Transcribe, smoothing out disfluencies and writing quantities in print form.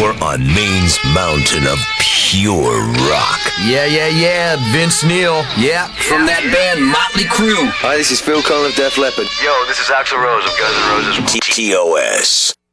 You're on Maine's mountain of pure rock. Yeah. Vince Neil. Yeah, from that band Motley Crue. Hi, this is Phil Collins of Def Leppard. Yo, this is Axl Rose of Guns N' Roses. TOS.